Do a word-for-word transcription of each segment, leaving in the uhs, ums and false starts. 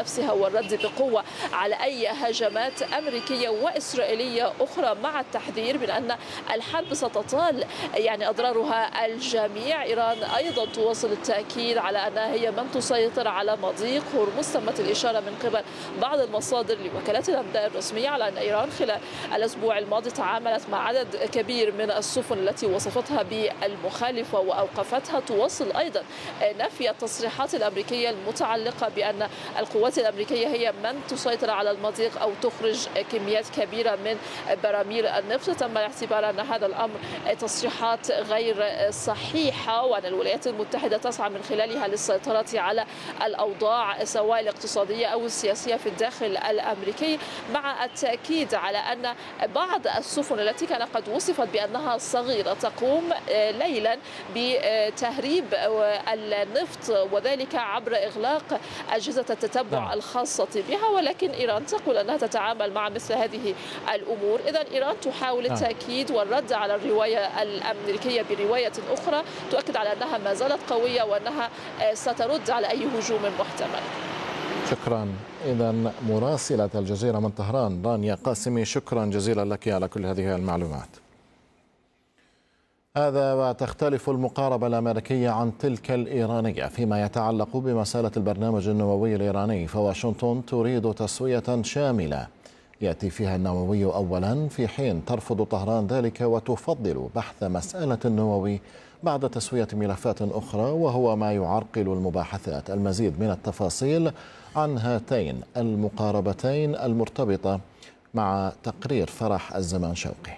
نفسها والرد بقوة على أي هجمات أمريكية وإسرائيلية أخرى، مع التحذير من أن الحرب ستطال يعني أضرارها الجميع. إيران أيضا تواصل التأكيد على أنها هي من تسيطر على مضيق هرمز. تمت الإشارة من قبل بعض المصادر لوكالات الأنباء الرسمية على أن إيران خلال الأسبوع الماضي تعاملت مع عدد كبير من السفن التي وصفتها بالمخالفة وأوقفتها. تواصل أيضا نفي التصريحات الأمريكية المتعلقة بأن القوات الأمريكية هي من تسيطر على المضيق أو تخرج كميات كبيرة من براميل النفط. تم الاعتبار أن هذا الأمر تصريحات غير صحيحة، وأن الولايات المتحدة تسعى من خلالها للسيطرة على الأوضاع سواء الاقتصادية أو السياسية في الداخل الأمريكي، مع التأكيد على أن بعض السفن التي كان قد وصفت بأنها صغيرة تقوم ليلا بتهريب النفط، وذلك عبر إغلاق أجهزة التتبع الخاصة بها. ولكن إيران تقول أنها تتعامل مع مثل هذه الأمور. إذن إيران تحاول التأكيد والرد على الرواية الأمريكية برواية أخرى تؤكد على أنها ما زالت قوية وأنها سترد على أي هجوم محتمل. شكرا. إذن مراسلة الجزيرة من طهران رانيا قاسمي، شكرا جزيلا لك على كل هذه المعلومات. هذا وتختلف المقاربة الأمريكية عن تلك الإيرانية فيما يتعلق بمسألة البرنامج النووي الإيراني، فواشنطن تريد تسوية شاملة يأتي فيها النووي أولا، في حين ترفض طهران ذلك وتفضل بحث مسألة النووي بعد تسوية ملفات أخرى، وهو ما يعرقل المباحثات. المزيد من التفاصيل عن هاتين المقاربتين المرتبطة مع تقرير فرح الزمان شوقي.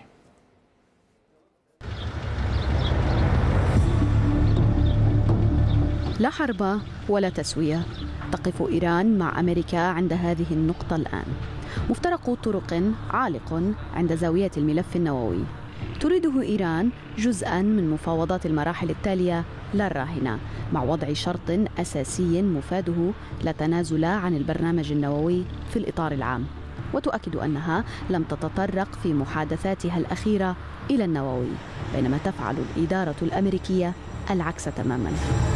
لا حرب ولا تسوية، تقف إيران مع أمريكا عند هذه النقطة الآن. مفترق طرق عالق عند زاوية الملف النووي. تريده إيران جزءاً من مفاوضات المراحل التالية لا الراهنة، مع وضع شرط أساسي مفاده لا تنازل عن البرنامج النووي في الإطار العام، وتؤكد أنها لم تتطرق في محادثاتها الأخيرة إلى النووي، بينما تفعل الإدارة الأمريكية العكس تماماً.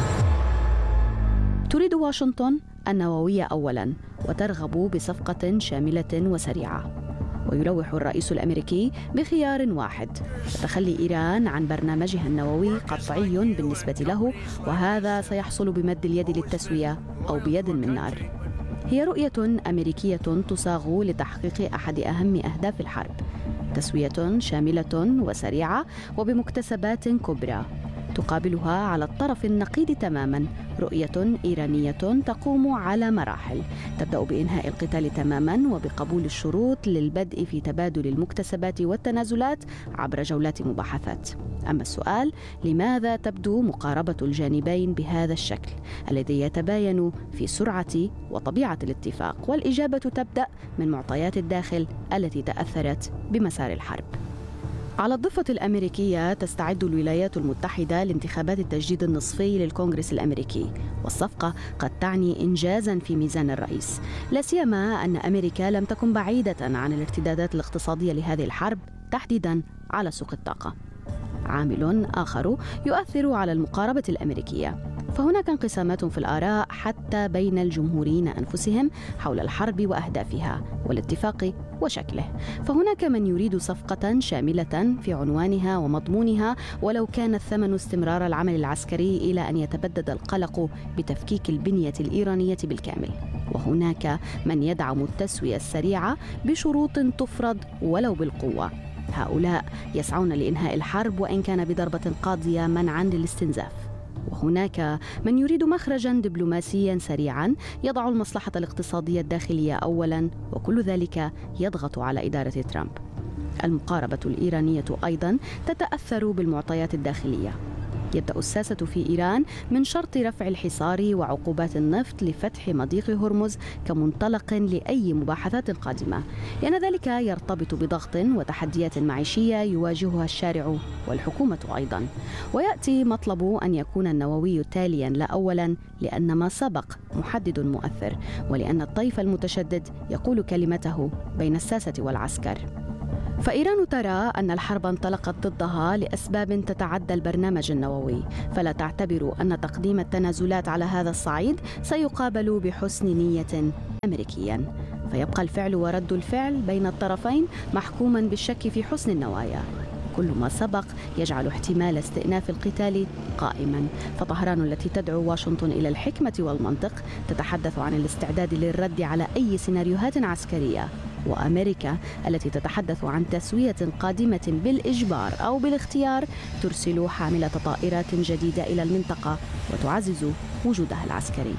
تريد واشنطن النووية أولاً، وترغب بصفقة شاملة وسريعة. ويلوح الرئيس الأمريكي بخيار واحد: تخلي إيران عن برنامجها النووي قطعي بالنسبة له، وهذا سيحصل بمد اليد للتسوية أو بيد من نار. هي رؤية أمريكية تصاغ لتحقيق أحد أهم أهداف الحرب: تسوية شاملة وسريعة وبمكتسبات كبرى. تقابلها على الطرف النقيض تماما رؤية إيرانية تقوم على مراحل، تبدأ بإنهاء القتال تماما وبقبول الشروط للبدء في تبادل المكتسبات والتنازلات عبر جولات مباحثات. أما السؤال: لماذا تبدو مقاربة الجانبين بهذا الشكل الذي يتباين في سرعة وطبيعة الاتفاق؟ والإجابة تبدأ من معطيات الداخل التي تأثرت بمسار الحرب. على الضفة الأمريكية تستعد الولايات المتحدة لانتخابات التجديد النصفي للكونغرس الأمريكي، والصفقة قد تعني إنجازاً في ميزان الرئيس، لا سيما أن أمريكا لم تكن بعيدة عن الارتدادات الاقتصادية لهذه الحرب، تحديداً على سوق الطاقة. عامل آخر يؤثر على المقاربة الأمريكية، فهناك انقسامات في الآراء حتى بين الجمهوريين أنفسهم حول الحرب وأهدافها والاتفاق وشكله. فهناك من يريد صفقة شاملة في عنوانها ومضمونها، ولو كان الثمن استمرار العمل العسكري إلى أن يتبدد القلق بتفكيك البنية الإيرانية بالكامل. وهناك من يدعم التسوية السريعة بشروط تفرض ولو بالقوة. هؤلاء يسعون لإنهاء الحرب وإن كان بضربة قاضية منعاً للاستنزاف. وهناك من يريد مخرجاً دبلوماسياً سريعاً يضع المصلحة الاقتصادية الداخلية أولاً، وكل ذلك يضغط على إدارة ترامب. المقاربة الإيرانية أيضاً تتأثر بالمعطيات الداخلية. يبدأ الساسة في إيران من شرط رفع الحصار وعقوبات النفط لفتح مضيق هرمز كمنطلق لأي مباحثات قادمة، لأن ذلك يرتبط بضغط وتحديات معيشية يواجهها الشارع والحكومة أيضا. ويأتي مطلب أن يكون النووي تاليا لا أولا، لأن ما سبق محدد مؤثر، ولأن الطيف المتشدد يقول كلمته بين الساسة والعسكر. فإيران ترى أن الحرب انطلقت ضدها لأسباب تتعدى البرنامج النووي، فلا تعتبر أن تقديم التنازلات على هذا الصعيد سيقابل بحسن نية أمريكيا، فيبقى الفعل ورد الفعل بين الطرفين محكوما بالشك في حسن النوايا. كل ما سبق يجعل احتمال استئناف القتال قائما، فطهران التي تدعو واشنطن إلى الحكمة والمنطق تتحدث عن الاستعداد للرد على أي سيناريوهات عسكرية، وأمريكا التي تتحدث عن تسوية قادمة بالإجبار أو بالاختيار ترسل حاملة طائرات جديدة إلى المنطقة وتعزز وجودها العسكري.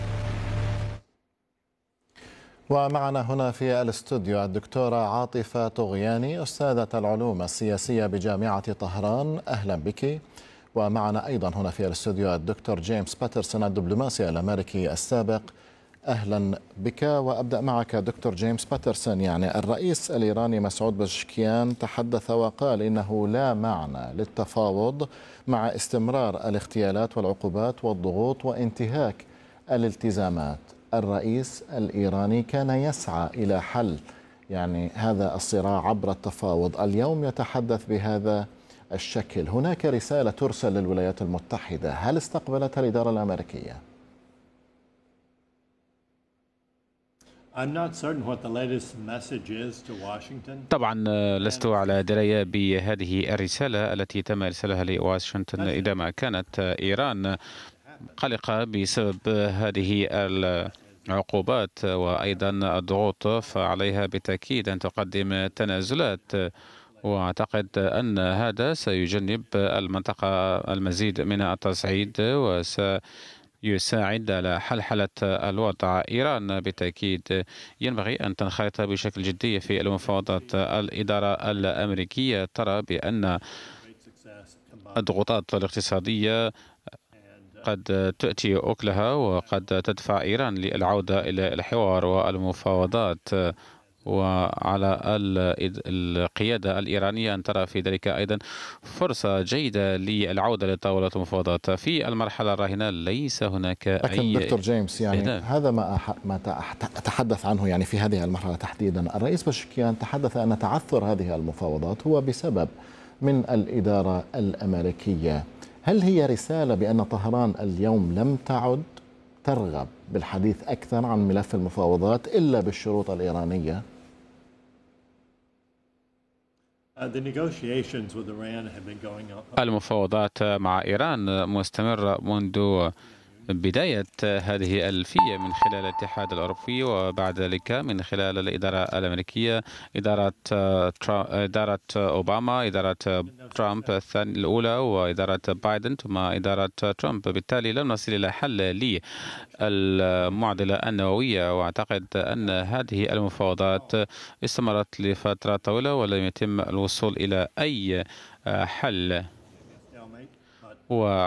ومعنا هنا في الاستوديو الدكتورة عاطفة طغياني أستاذة العلوم السياسية بجامعة طهران، أهلا بك. ومعنا أيضا هنا في الاستوديو الدكتور جيمس باترسون الدبلوماسي الأمريكي السابق، أهلا بك. وأبدأ معك دكتور جيمس باترسون. يعني الرئيس الإيراني مسعود بزشكيان تحدث وقال إنه لا معنى للتفاوض مع استمرار الاغتيالات والعقوبات والضغوط وانتهاك الالتزامات. الرئيس الإيراني كان يسعى إلى حل يعني هذا الصراع عبر التفاوض، اليوم يتحدث بهذا الشكل. هناك رسالة ترسل للولايات المتحدة، هل استقبلتها الإدارة الأمريكية؟ طبعا لست على دراية بهذه الرسالة التي تم إرسالها لواشنطن إذا ما كانت إيران قلقة بسبب هذه العقوبات وأيضا الضغوط، فعليها بالتأكيد أن تقدم تنازلات، وأعتقد أن هذا سيجنب المنطقة المزيد من التصعيد وسيساعد على حلحلة الوضع. إيران بالتأكيد ينبغي أن تنخرط بشكل جدي في المفاوضات. الإدارة الأمريكية ترى بأن الضغوطات الاقتصادية قد تأتي أكلها وقد تدفع إيران للعودة إلى الحوار والمفاوضات، وعلى القيادة الإيرانية أن ترى في ذلك أيضا فرصة جيدة للعودة لطاولة المفاوضات. في المرحلة الراهنة ليس هناك لكن أي دكتور جيمس يعني إهداف. هذا ما ما أتحدث عنه يعني في هذه المرحلة تحديدا. الرئيس بزشكيان تحدث أن تعثر هذه المفاوضات هو بسبب من الإدارة الأمريكية. هل هي رسالة بأن طهران اليوم لم تعد ترغب بالحديث أكثر عن ملف المفاوضات إلا بالشروط الإيرانية؟ المفاوضات مع إيران مستمرة منذ بداية هذه الألفية من خلال الاتحاد الأوروبي، وبعد ذلك من خلال الإدارة الأمريكية، إدارة إدارة أوباما، إدارة ترامب الثانية الأولى، وإدارة بايدن ثم إدارة ترامب. بالتالي لم نصل إلى حل للمعضلة النووية، وأعتقد أن هذه المفاوضات استمرت لفترة طويلة ولم يتم الوصول إلى أي حل. و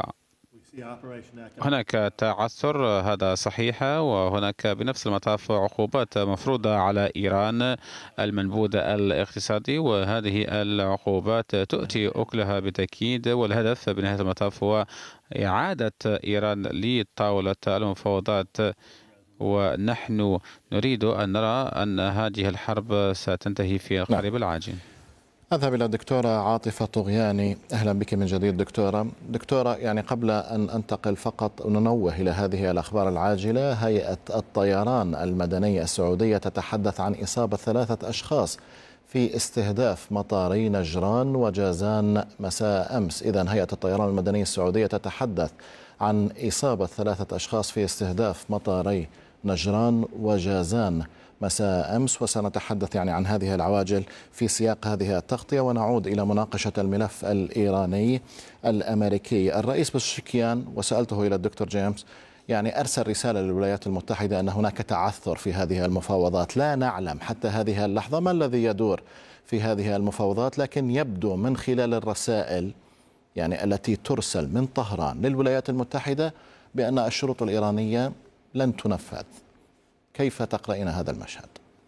هناك تعثر، هذا صحيح، وهناك بنفس المطاف عقوبات مفروضة على إيران، المنبوذ الاقتصادي، وهذه العقوبات تؤتي أكلها بالتأكيد، والهدف بنهاية المطاف هو إعادة إيران لطاولة المفاوضات، ونحن نريد أن نرى أن هذه الحرب ستنتهي في القريب العاجل. أذهب إلى الدكتورة عاطفة طغياني، أهلا بك من جديد دكتورة. دكتورة يعني قبل أن أنتقل فقط ننوه إلى هذه الأخبار العاجلة. هيئة الطيران المدني السعودية تتحدث عن إصابة ثلاثة أشخاص في استهداف مطاري نجران وجازان مساء أمس. إذن هيئة الطيران المدني السعودية تتحدث عن إصابة ثلاثة أشخاص في استهداف مطاري نجران وجازان مساء أمس، وسنتحدث يعني عن هذه العواجل في سياق هذه التغطية، ونعود إلى مناقشة الملف الإيراني الأمريكي. الرئيس بزشكيان، وسألته إلى الدكتور جيمس، يعني أرسل رسالة للولايات المتحدة أن هناك تعثر في هذه المفاوضات. لا نعلم حتى هذه اللحظة ما الذي يدور في هذه المفاوضات، لكن يبدو من خلال الرسائل يعني التي ترسل من طهران للولايات المتحدة بأن الشروط الإيرانية لن تنفذ. كيف تقرأين هذا المشهد؟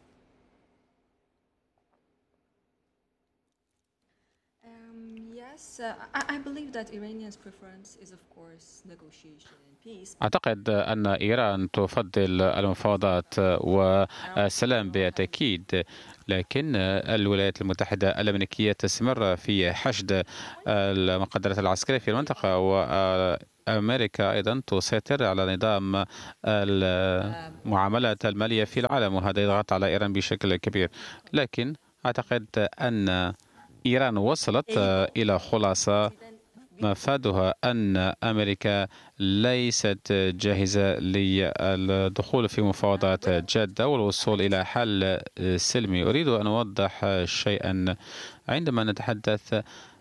أعتقد أن إيران تفضل المفاوضات والسلام بالتأكيد، لكن الولايات المتحدة الأمريكية تستمر في حشد المقدرات العسكرية في المنطقة، و أمريكا أيضا تسيطر على نظام المعاملات المالية في العالم، وهذا يضغط على إيران بشكل كبير. لكن أعتقد أن إيران وصلت إلى خلاصة مفادها أن أمريكا ليست جاهزة للدخول في مفاوضات جادة والوصول إلى حل سلمي. أريد أن أوضح شيئا. عندما نتحدث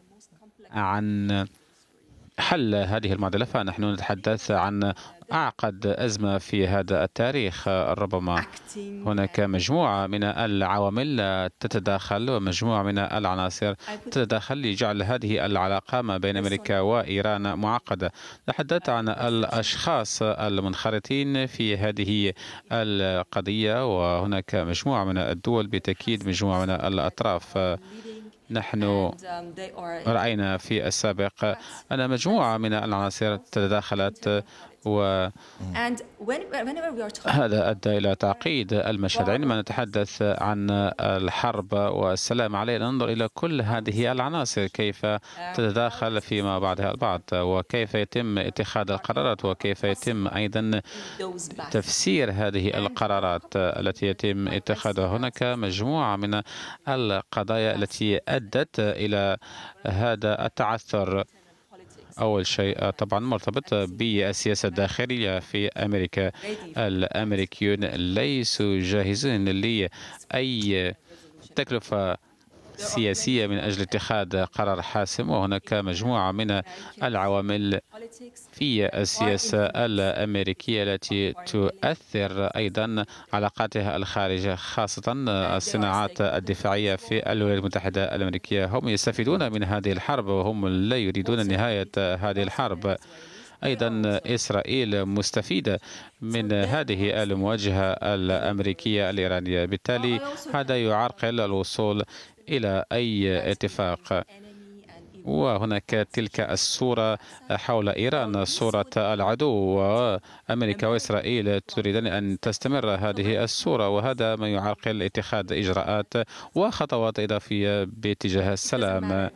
عن حل هذه المعضلة فنحن نتحدث عن أعقد أزمة في هذا التاريخ. ربما هناك مجموعة من العوامل تتداخل ومجموعة من العناصر تتداخل لجعل هذه العلاقة ما بين أمريكا وإيران معقدة. تحدثت عن الأشخاص المنخرطين في هذه القضية، وهناك مجموعة من الدول بالتأكيد، مجموعة من الأطراف. نحن رأينا في السابق أن مجموعة من العناصر تداخلت، وهذا أدى إلى تعقيد المشهد. عندما نتحدث عن الحرب والسلام علينا ننظر إلى كل هذه العناصر كيف تتداخل فيما بعضها البعض، وكيف يتم اتخاذ القرارات، وكيف يتم أيضا تفسير هذه القرارات التي يتم اتخاذها. هناك مجموعة من القضايا التي أدت إلى هذا التعثر. أول شيء طبعا مرتبط بالسياسة الداخلية في أمريكا. الأمريكيون ليسوا جاهزين لأي تكلفة سياسية من أجل اتخاذ قرار حاسم، وهناك مجموعة من العوامل في السياسة الأمريكية التي تؤثر أيضا علاقاتها الخارجية، خاصة الصناعات الدفاعية في الولايات المتحدة الأمريكية. هم يستفيدون من هذه الحرب وهم لا يريدون نهاية هذه الحرب. أيضا إسرائيل مستفيدة من هذه المواجهة الأمريكية الإيرانية، بالتالي هذا يعرقل الوصول إلى أي اتفاق. وهناك تلك الصورة حول إيران، صورة العدو، وأمريكا وإسرائيل تريدان أن تستمر هذه الصورة، وهذا ما يعرقل اتخاذ إجراءات وخطوات إضافية باتجاه السلام.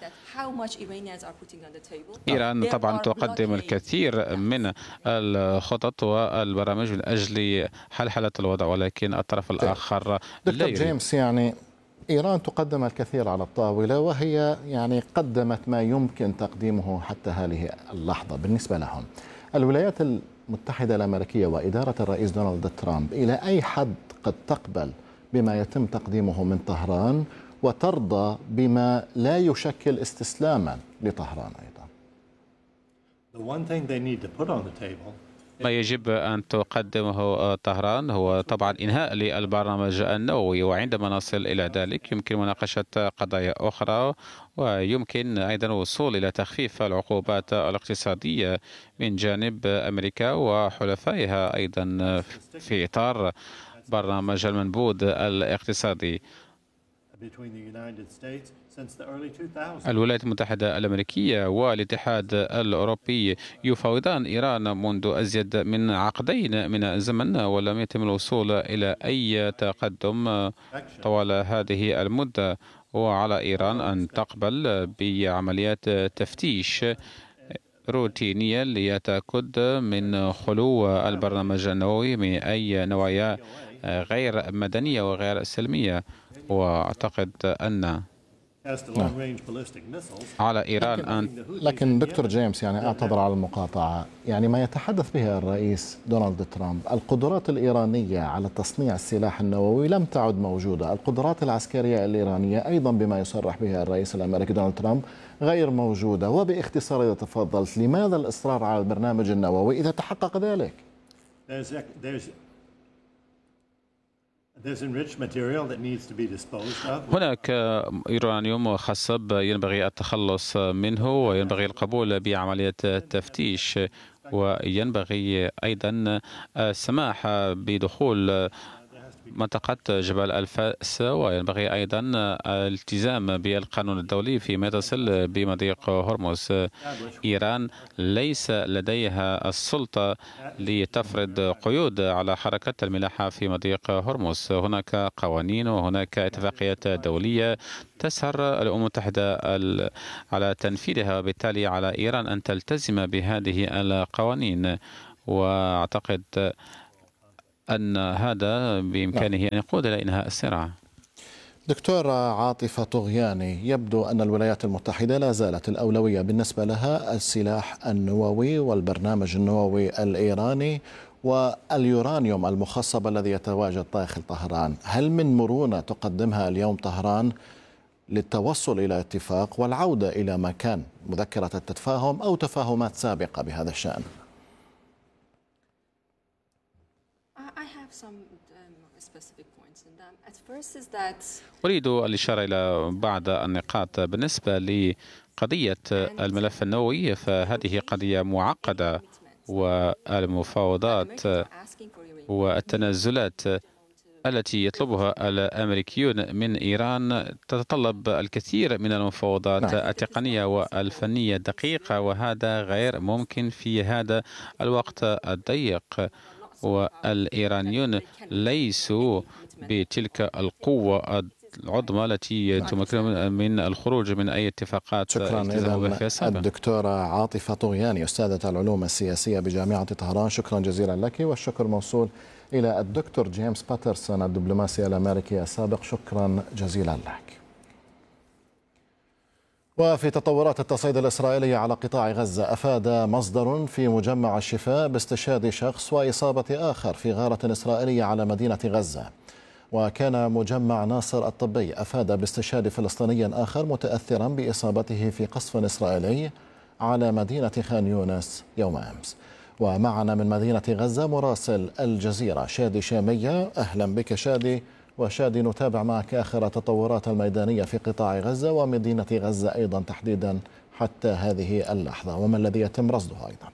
إيران طبعا تقدم الكثير من الخطط والبرامج من أجل حلحلة الوضع، ولكن الطرف الآخر لا دكتور جيمس، يعني إيران تقدم الكثير على الطاولة، وهي يعني قدمت ما يمكن تقديمه حتى هذه اللحظة. بالنسبة لهم الولايات المتحدة الأمريكية وإدارة الرئيس دونالد ترامب إلى أي حد قد تقبل بما يتم تقديمه من طهران وترضى بما لا يشكل استسلاما لطهران أيضا؟ ما يجب أن تقدمه طهران هو طبعا إنهاء للبرنامج النووي، وعندما نصل إلى ذلك يمكن مناقشة قضايا أخرى، ويمكن أيضا الوصول إلى تخفيف العقوبات الاقتصادية من جانب أمريكا وحلفائها أيضا في إطار برنامج المنبوذ الاقتصادي. الولايات المتحدة الأمريكية والاتحاد الأوروبي يفاوضان إيران منذ أزيد من عقدين من الزمن، ولم يتم الوصول إلى أي تقدم طوال هذه المدة، وعلى إيران أن تقبل بعمليات تفتيش روتينية ليتأكد من خلو البرنامج النووي من أي نوايا غير مدنية وغير سلمية. وأعتقد أن على إيران أن لكن دكتور جيمس، يعني أعتذر على المقاطعة، يعني ما يتحدث به الرئيس دونالد ترامب، القدرات الإيرانية على تصنيع السلاح النووي لم تعد موجودة. القدرات العسكرية الإيرانية أيضا بما يصرح به الرئيس الأمريكي دونالد ترامب غير موجودة. وباختصار إذا تفضلت، لماذا الإصرار على البرنامج النووي إذا تحقق ذلك؟ هناك يورانيوم خصب ينبغي التخلص منه، وينبغي القبول بعملية تفتيش، وينبغي أيضا السماح بدخول منطقة جبال الفأس، وينبغي أيضا الالتزام بالقانون الدولي فيما يتصل بمضيق هرمز. إيران ليس لديها السلطة لتفرض قيود على حركة الملاحة في مضيق هرمز. هناك قوانين وهناك اتفاقيات دولية تسهر الأمم المتحدة على تنفيذها، وبالتالي على إيران أن تلتزم بهذه القوانين، وأعتقد أن هذا بإمكانه أن يقود إلى إنهاء الصراع. دكتور عاطفة طغياني، يبدو أن الولايات المتحدة لا زالت الأولوية بالنسبة لها السلاح النووي والبرنامج النووي الإيراني واليورانيوم المخصب الذي يتواجد داخل طهران. هل من مرونة تقدمها اليوم طهران للتوصل إلى اتفاق والعودة إلى ما كان مذكرة التفاهم أو تفاهمات سابقة بهذا الشأن؟ أريد الإشارة إلى بعض النقاط. بالنسبة لقضية الملف النووي فهذه قضية معقدة، والمفاوضات والتنازلات التي يطلبها الأمريكيون من إيران تتطلب الكثير من المفاوضات التقنية والفنية الدقيقة، وهذا غير ممكن في هذا الوقت الضيق. والإيرانيون ليسوا بتلك القوة العظمى التي تمكن من الخروج من أي اتفاقات. شكرا. إذن الدكتورة عاطفة طغياني أستاذة العلوم السياسية بجامعة طهران، شكرا جزيلا لك. والشكر موصول إلى الدكتور جيمس باترسون الدبلوماسي الأمريكي السابق، شكرا جزيلا لك. وفي تطورات التصعيد الإسرائيلي على قطاع غزة، أفاد مصدر في مجمع الشفاء باستشهاد شخص وإصابة آخر في غارة إسرائيلية على مدينة غزة. وكان مجمع ناصر الطبي أفاد باستشهاد فلسطيني آخر متأثرا بإصابته في قصف إسرائيلي على مدينة خان يونس يوم أمس. ومعنا من مدينة غزة مراسل الجزيرة شادي شامية. أهلا بك شادي. وشادي، نتابع معك آخر التطورات الميدانية في قطاع غزة ومدينة غزة أيضا تحديدا حتى هذه اللحظة، وما الذي يتم رصده أيضا؟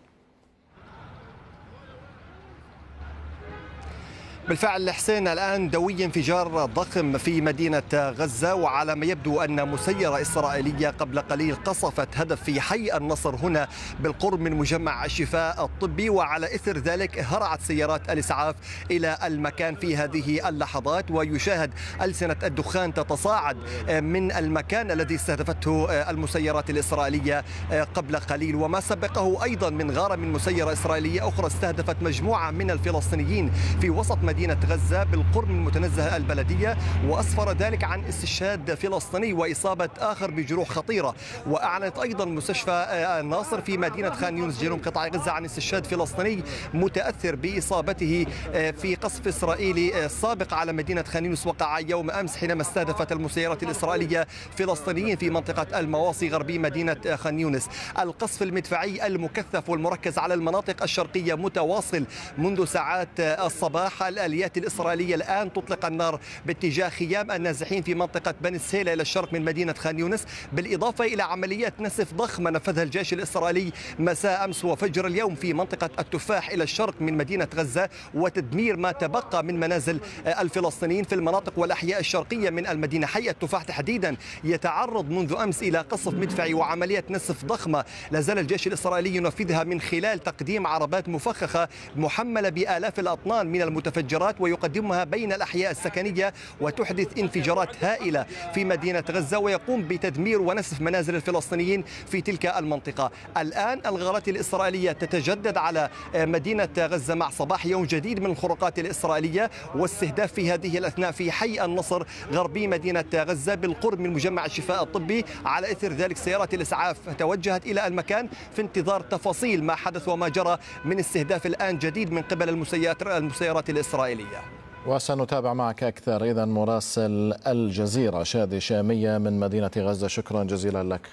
بالفعل حسين، الآن دوي انفجار ضخم في مدينة غزة، وعلى ما يبدو أن مسيرة إسرائيلية قبل قليل قصفت هدف في حي النصر هنا بالقرب من مجمع الشفاء الطبي، وعلى إثر ذلك هرعت سيارات الإسعاف إلى المكان في هذه اللحظات، ويشاهد ألسنة الدخان تتصاعد من المكان الذي استهدفته المسيرات الإسرائيلية قبل قليل. وما سبقه أيضا من غارة من مسيرة إسرائيلية أخرى استهدفت مجموعة من الفلسطينيين في وسط مدينة غزة بالقرب من متنزه البلدية، وأسفر ذلك عن استشهاد فلسطيني وإصابة آخر بجروح خطيرة. وأعلنت أيضا مستشفى الناصر في مدينة خان يونس جنوب قطاع غزة عن استشهاد فلسطيني متأثر بإصابته في قصف إسرائيلي سابق على مدينة خان يونس وقع يوم أمس حينما استهدفت المسيرات الإسرائيلية فلسطينيين في منطقة المواصي غربي مدينة خان يونس. القصف المدفعي المكثف والمركز على المناطق الشرقية متواصل منذ ساعات الصباح. الآليات الإسرائيلية الآن تطلق النار باتجاه خيام النازحين في منطقة بني السهيلة إلى الشرق من مدينة خان يونس، بالإضافة إلى عمليات نسف ضخمة نفذها الجيش الإسرائيلي مساء أمس وفجر اليوم في منطقة التفاح إلى الشرق من مدينة غزة، وتدمير ما تبقى من منازل الفلسطينيين في المناطق والأحياء الشرقية من المدينة. حي التفاح تحديدا يتعرض منذ أمس إلى قصف مدفعي وعمليات نسف ضخمة لا زال الجيش الإسرائيلي ينفذها من خلال تقديم عربات مفخخة محملة بآلاف الأطنان من المتفجرات ويقدمها بين الأحياء السكنية، وتحدث انفجارات هائلة في مدينة غزة، ويقوم بتدمير ونسف منازل الفلسطينيين في تلك المنطقة. الآن الغارات الإسرائيلية تتجدد على مدينة غزة مع صباح يوم جديد من الخروقات الإسرائيلية واستهداف في هذه الأثناء في حي النصر غربي مدينة غزة بالقرب من مجمع الشفاء الطبي. على إثر ذلك سيارات الإسعاف توجهت إلى المكان في انتظار تفاصيل ما حدث وما جرى من استهداف الآن جديد من قبل المسيرات المسيرات الإسرائيلية. وسنتابع معك أكثر. إذن مراسل الجزيرة شادي شامية من مدينة غزة، شكرا جزيلا لك.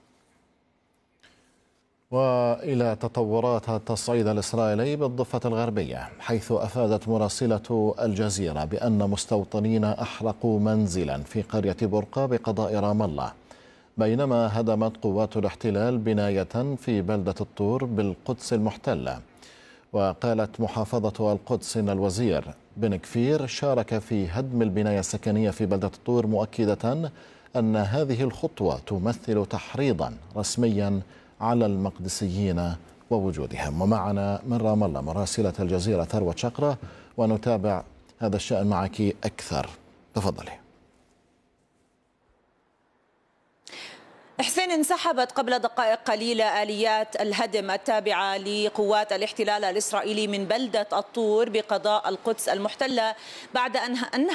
وإلى تطورات التصعيد الإسرائيلي بالضفة الغربية، حيث أفادت مراسلة الجزيرة بأن مستوطنين أحرقوا منزلا في قرية برقة بقضاء رام الله، بينما هدمت قوات الاحتلال بناية في بلدة الطور بالقدس المحتلة. وقالت محافظة القدس إن الوزير بن كفير شارك في هدم البناية السكنية في بلدة الطور، مؤكدة أن هذه الخطوة تمثل تحريضا رسميا على المقدسيين ووجودهم. ومعنا من رام الله مراسلة الجزيرة ثروة شقرة ونتابع هذا الشأن معك أكثر. تفضلي. حسين، انسحبت قبل دقائق قليلة آليات الهدم التابعة لقوات الاحتلال الإسرائيلي من بلدة الطور بقضاء القدس المحتلة بعد أنها